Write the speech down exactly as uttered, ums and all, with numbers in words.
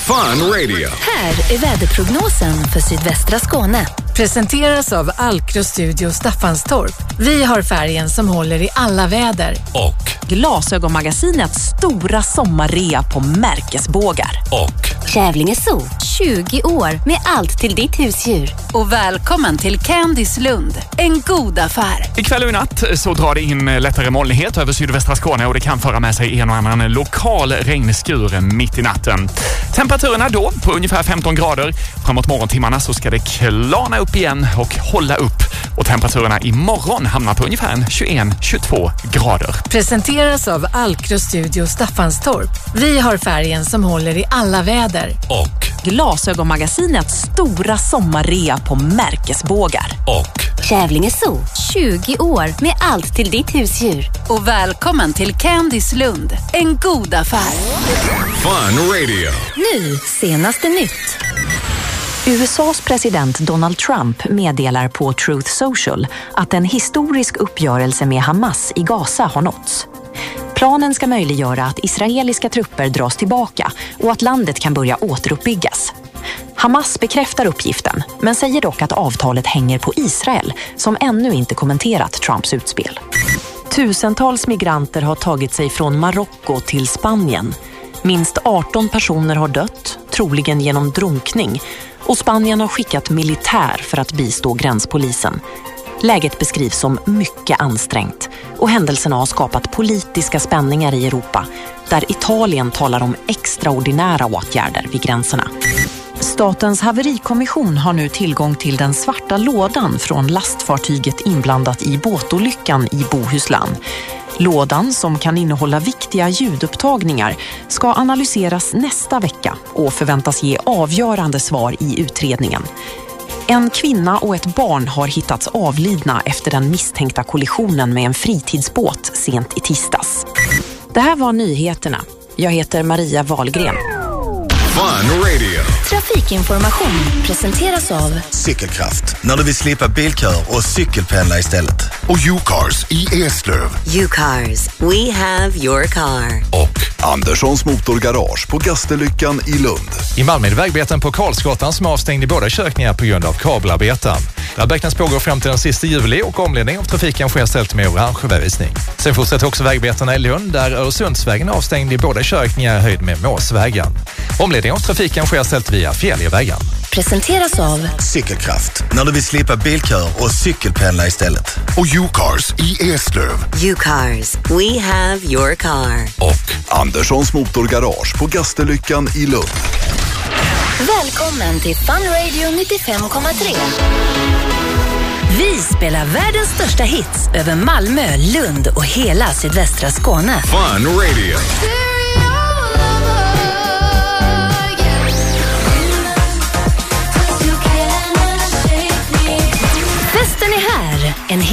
Fun Radio. Här är väderprognosen för sydvästra Skåne. Presenteras av Alkro Studio Staffanstorp. Vi har färgen som håller i alla väder. Och Glasögonmagasinets stora sommarrea på märkesbågar. Och Kävlinge Zoo, tjugo år med allt till ditt husdjur. Och välkommen till Candys Lund, en god affär. Ikväll och i natt så drar det in lättare molnighet över sydvästra Skåne och det kan föra med sig en och annan lokal regnskur mitt i natten. Temperaturerna då på ungefär femton grader. Framåt morgontimmarna så ska det klarna upp igen och hålla upp. Och temperaturerna imorgon hamnar på ungefär tjugoett till tjugotvå grader. Presenteras av Alkro Studio Staffanstorp. Vi har färgen som håller i alla väder. Och Glasögonmagasinets stora sommarrea på märkesbågar. Och Kävlinge Zoo, tjugo år med allt till ditt husdjur. Och välkommen till Candys Lund, en god affär. Fun Radio. Nu, senaste nytt. U S A:s president Donald Trump meddelar på Truth Social att en historisk uppgörelse med Hamas i Gaza har nåtts. Planen ska möjliggöra att israeliska trupper dras tillbaka och att landet kan börja återuppbyggas. Hamas bekräftar uppgiften, men säger dock att avtalet hänger på Israel, som ännu inte kommenterat Trumps utspel. Tusentals migranter har tagit sig från Marocko till Spanien. Minst arton personer har dött, troligen genom drunkning, och Spanien har skickat militär för att bistå gränspolisen. Läget beskrivs som mycket ansträngt och händelserna har skapat politiska spänningar i Europa, där Italien talar om extraordinära åtgärder vid gränserna. Statens haverikommission har nu tillgång till den svarta lådan från lastfartyget inblandat i båtolyckan i Bohuslän. Lådan, som kan innehålla viktiga ljudupptagningar, ska analyseras nästa vecka och förväntas ge avgörande svar i utredningen. En kvinna och ett barn har hittats avlidna efter den misstänkta kollisionen med en fritidsbåt sent i tisdags. Det här var nyheterna. Jag heter Maria Wahlgren. Fun Radio. Trafikinformation presenteras av Cykelkraft, när du vill slippa bilkör och cykelpendla istället. Och U-Cars i Eslöv. U-Cars, we have your car. Och Anderssons Motorgarage på Gasterlyckan i Lund. I Malmö är det vägbeten på Karlsgatan som är avstängd i båda kökningar på grund av kabelarbeten. Där beräknas pågå fram till den sista juli och omledning av trafiken sker ställt med orange vägvisning. Sen fortsätter också vägbetena i Lund där Öresundsvägen är avstängd i båda kökningar höjd med Måsvägen. Omledning av trafiken sker ställt via Fjälljevägen. Presenteras av Cykelkraft, när du vill slippa bilkör och cykelpendla istället. Och U-Cars i Eslöv. U-Cars, we have your car. Och Anderssons Motorgarage på Gasterlyckan i Lund. Välkommen till Fun Radio nittiofem komma tre. Vi spelar världens största hits över Malmö, Lund och hela sydvästra Skåne. Fun Radio.